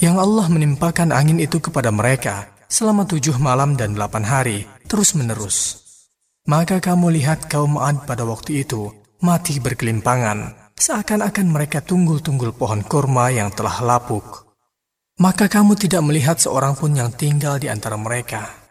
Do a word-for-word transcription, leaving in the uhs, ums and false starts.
yang Allah menimpakan angin itu kepada mereka selama tujuh malam dan delapan hari, terus-menerus. Maka kamu lihat kaum Ad pada waktu itu mati berkelimpangan, seakan-akan mereka tunggul-tunggul pohon kurma yang telah lapuk. Maka kamu tidak melihat seorang pun yang tinggal di antara mereka.